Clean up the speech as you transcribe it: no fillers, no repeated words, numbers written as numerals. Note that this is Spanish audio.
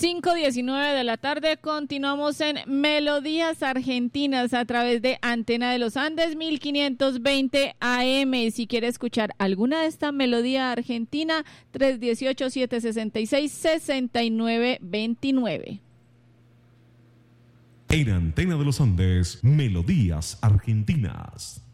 5:19 de la tarde, continuamos en Melodías Argentinas a través de Antena de los Andes 1520 AM. Si quiere escuchar alguna de esta melodía argentina, 318-766-6929. En Antena de los Andes, Melodías Argentinas.